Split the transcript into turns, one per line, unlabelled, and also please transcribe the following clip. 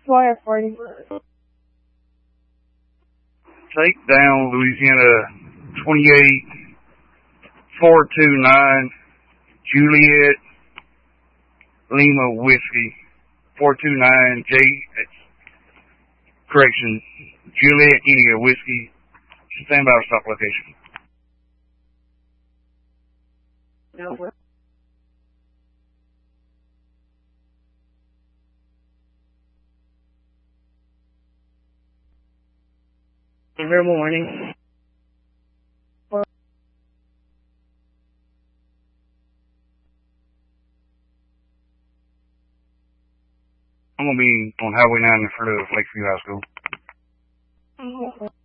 firefighting.
Take down Louisiana 28429 Juliet Lima Whiskey 429 Juliet India Whiskey. Stand by our stop location.
Good morning.
I'm going to be on Highway 9 in front of Lakeview High School.